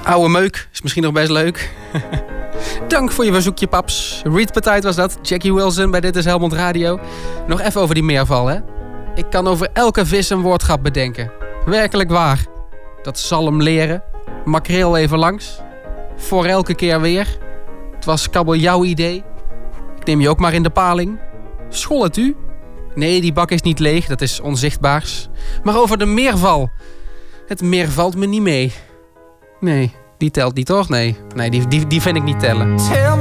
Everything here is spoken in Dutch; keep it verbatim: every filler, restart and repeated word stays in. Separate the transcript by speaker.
Speaker 1: Oude meuk is misschien nog best leuk. Dank voor je verzoekje, paps. Reed Petit was dat. Jackie Wilson bij Dit is Helmond Radio. Nog even over die meerval, hè. Ik kan over elke vis een woordgrap bedenken. Werkelijk waar. Dat zalm leren. Makreel even langs. Voor elke keer weer. Het was kabeljauw idee. Ik neem je ook maar in de paling. School het u? Nee, die bak is niet leeg. Dat is onzichtbaars. Maar over de meerval. Het meer valt me niet mee. Nee, die telt niet, toch? Nee, nee die, die, die vind ik niet tellen.